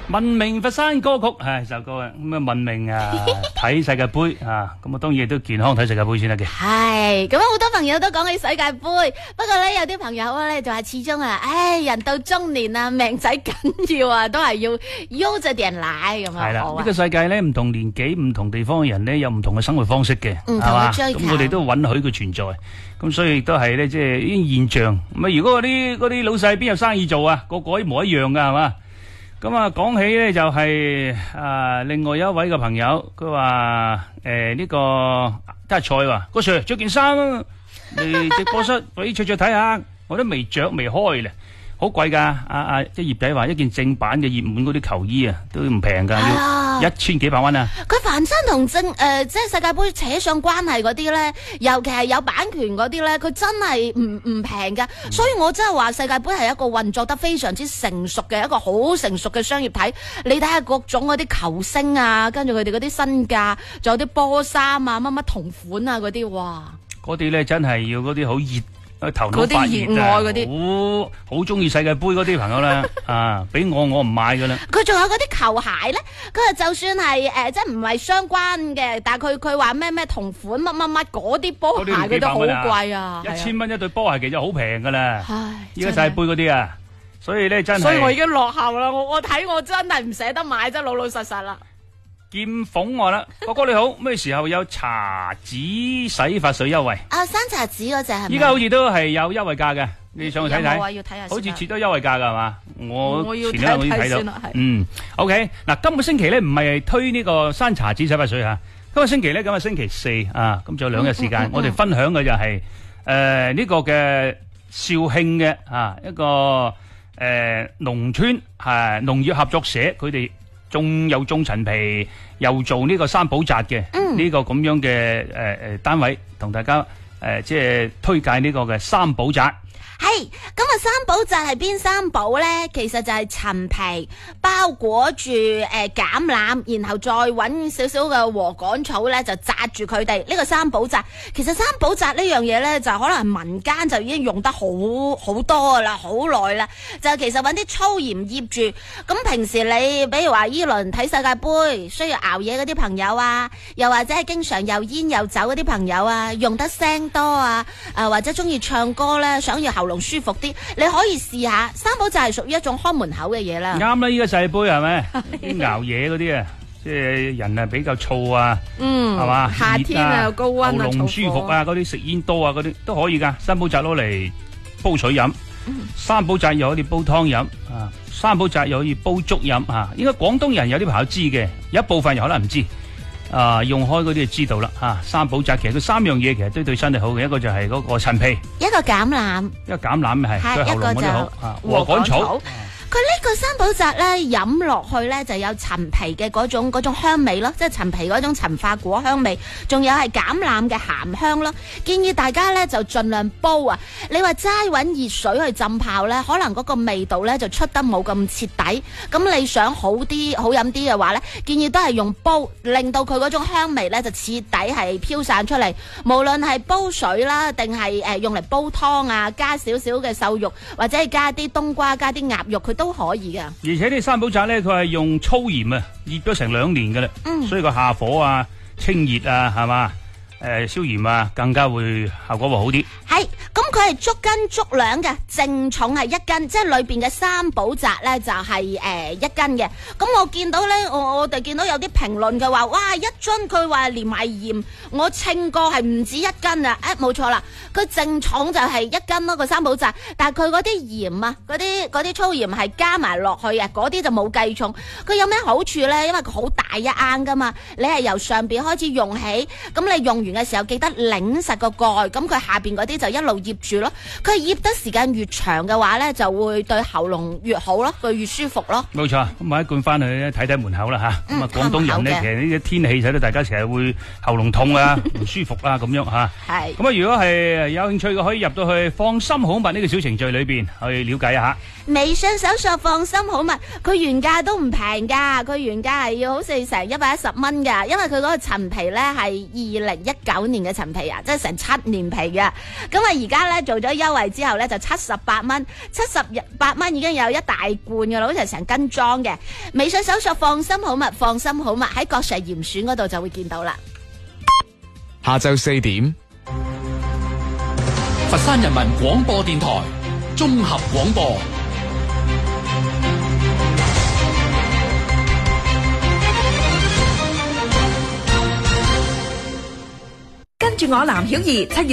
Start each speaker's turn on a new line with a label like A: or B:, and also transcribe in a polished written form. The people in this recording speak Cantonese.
A: 文明佛山歌曲係首歌啊，咁啊文明啊睇世界盃啊，咁啊當然都健康睇世界盃先得嘅。
B: 係咁好多朋友都講起世界盃，不過咧有啲朋友咧就話始終啊，人到中年啊，命仔緊要啊，都係要悠着點奶咁啊。
A: 係啦，呢個世界咧唔同年紀、唔同地方嘅人咧有唔同嘅生活方式嘅，
B: 唔同嘅追求。
A: 咁我哋都允許佢存在，咁所以亦都係咧即係呢啲現象。咁啊如果嗰啲老細邊有生意做啊，個個一模一樣噶係嘛？咁啊，講起咧就係另外有一位嘅朋友，佢話呢個得菜話，個 Sir 着件衫嚟直播室俾着睇下，我都未着未開咧，好貴噶。即係葉仔話一件正版嘅熱門嗰啲球衣啊，都唔平噶，要1000幾百蚊啊！
B: 佢凡親同即係世界盃扯上關係嗰啲咧，尤其係有版權嗰啲咧，佢真係唔平噶。所以我真係話世界盃係一個運作得非常之成熟嘅一個好成熟嘅商業體。你睇下各種嗰啲球星啊，跟住佢哋嗰啲身價，仲有啲波衫啊，乜乜同款啊嗰啲，哇！嗰
A: 啲咧真係要嗰啲好熱。頭腦發熱
B: 啊！嗰啲
A: 好中意世界盃嗰啲朋友咧，俾我唔買噶啦。
B: 佢仲有嗰啲球鞋咧，佢話就算係即係唔係相關嘅，但係佢話咩同款乜乜乜嗰啲波鞋佢都好貴啊
A: ！1000蚊一對波鞋其實好平噶啦。依家世界盃嗰啲啊，所以咧真係。
B: 所以我已經落後啦，我睇我真係唔捨得買，真係老老實實啦。
A: 劍鳳我啦，哥哥你好，咩時候有茶紙洗髮水優惠？
B: 生茶紙嗰隻係咪？
A: 依家好似都係有優惠價嘅，你上去睇睇。
B: 有冇要睇下？
A: 好似設咗優惠價噶係嘛？我前
B: 兩
A: 日我已經睇到。OK， 嗱，今個星期咧唔係推呢個山茶紙洗髮水吓，今個星期咧咁啊星期4啊，咁仲有2日時間，我哋分享嘅就係呢個嘅肇慶嘅一個農村農業合作社，佢哋。又種陳皮，又做呢個三寶紮嘅呢個咁樣嘅單位，同大家即係推介呢個嘅三寶紮。
B: 係咁啊！三寶紮係邊三寶咧？其實就係陳皮包裹住橄欖，然後再搵少少嘅禾稈草咧，就紮住佢哋。呢個三寶紮，其實三寶紮呢樣嘢咧，就可能民間就已經用得好多啦，好耐啦。就其實搵啲粗鹽醃住。咁平時你比如話依輪睇世界盃，需要熬夜嗰啲朋友啊，又或者係經常又煙又酒嗰啲朋友啊，用得聲多啊，或者中意唱歌咧，想要喉嚨舒服啲，你可以試下三寶紮係屬於一種看門口嘅嘢啦。
A: 啱啦，依家世界盃係咪？啲熬夜嗰啲啊，即係人啊比較燥啊，係嘛？
B: 夏天啊又高溫啊，
A: 喉嚨唔舒服啊，嗰啲食煙多啊，嗰啲都可以噶。三寶紮攞嚟煲水飲，三寶紮又可以煲湯飲啊，三寶紮又可以煲粥飲啊。應該廣東人有啲朋友知嘅，有一部分人可能唔知。用開嗰啲就知道啦吓。三寶紮其實佢3樣嘢其實都對身體好嘅，一個就係嗰個陳皮，
B: 一個橄欖，
A: 一個橄欖係對喉嚨嗰啲好，禾稈草。
B: 佢呢個三寶紮咧飲落去咧就有陳皮嘅嗰種香味咯，即係陳皮嗰種陳化果香味，仲有係橄欖嘅鹹香咯。建議大家咧就盡量煲啊！你話齋搵熱水去浸泡咧，可能嗰個味道咧就出得冇咁徹底。咁你想好啲好飲啲嘅話咧，建議都係用煲，令到佢嗰種香味咧就徹底係飄散出嚟。無論係煲水啦，定係用嚟煲湯啊，加少少嘅瘦肉，或者係加啲冬瓜、加啲鴨肉，佢都可以噶。
A: 而且呢三寶紮咧，佢係用粗鹽啊，醃咗成2年噶啦，所以個下火啊、清熱啊，係嘛？消炎啊，更加會效果會好啲。
B: 係，咁佢係足斤足兩嘅，正重係1斤，即係裏邊嘅三寶紮咧就係1斤嘅。咁我見到咧，我哋見到有啲評論嘅話，哇1樽佢話連埋鹽，我稱過係唔止1斤啊！冇錯啦，佢正重就係1斤咯個三寶紮，但係佢嗰啲鹽啊，嗰啲粗鹽係加埋落去啊，嗰啲就冇計重。佢有咩好處咧？因為佢好大一盎噶嘛，你係由上邊開始用起，咁你用完嘅時候記得擰實個蓋，咁佢下邊嗰啲就一路醃住咯。佢醃得時間越長嘅話咧，就會對喉嚨越好咯，佢越舒服咯。
A: 冇錯，咁買一罐翻去咧睇睇門口啦吓。咁廣東人咧，其實呢啲天氣使到大家成日會喉嚨痛啊、唔舒服啊咁樣吓。係。咁如果係有興趣嘅，可以入到去放心好物呢個小程序裏邊去了解一下。
B: 微信搜索放心好物，佢原價都唔平噶，佢原價係要好似成110蚊噶，因為佢嗰個陳皮咧係2019年嘅陳皮啊，即係成7年皮嘅。咁啊而家咧做咗優惠之後咧就78蚊，78蚊已經有一大罐嘅啦，好似係成斤裝嘅。微信搜索放心好物，放心好物喺國際嚴選嗰度就會見到啦。
C: 下晝4點，
D: 佛山人民廣播電台綜合廣播。
E: 跟住我藍曉儀7月